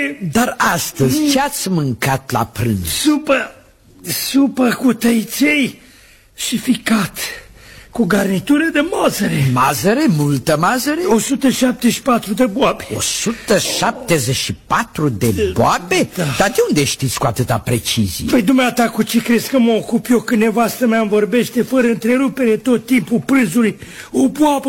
Dar astăzi ce-ați mâncat la prânz? Supă cu tăiței și ficat, cu garnitură de mazăre. Mazăre? Multă mazăre? 174 de boabe. 174 de boabe? Da. Dar de unde știți cu atâta precizie? Păi dumneata, cu ce crezi că mă ocup eu când nevastă mea îmi vorbește fără întrerupere tot timpul prânzului? O boabă